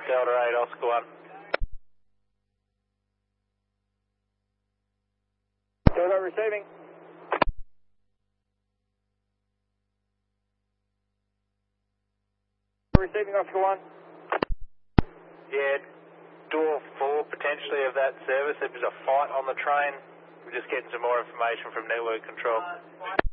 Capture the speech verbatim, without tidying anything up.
Delta eight, Oscar one. Delta receiving. Receiving Oscar one. Yeah, door four potentially of that service. There was a fight on the train. We're just getting some more information from network control.